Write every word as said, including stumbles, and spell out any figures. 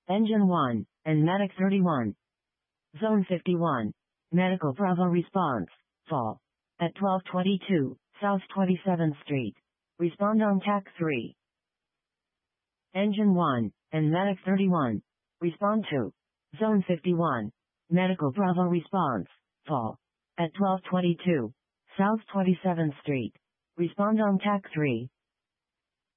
Engine one, and Medic thirty-one. Zone fifty-one. Medical Bravo response. Fall. At twelve twenty-two, South twenty-seventh Street. Respond on T A C three. Engine one, and Medic thirty-one. Respond to. Zone fifty-one. Medical Bravo response. Fall. At twelve twenty-two, South twenty-seventh Street. Respond on T A C three.